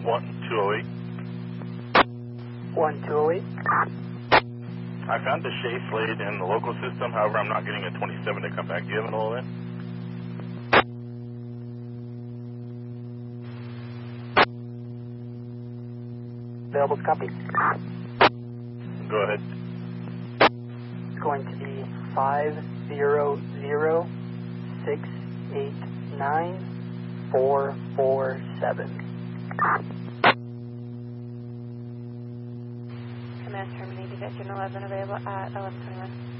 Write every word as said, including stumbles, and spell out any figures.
one two oh eight. one two oh eight. I found the Shea Slade in the local system, however, I'm not getting a twenty-seven to come back. Do you have an all in? Available to copy. Go ahead. It's going to be five zero zero six eight nine four four seven. Command terminated at June eleven, available at eleven twenty-one.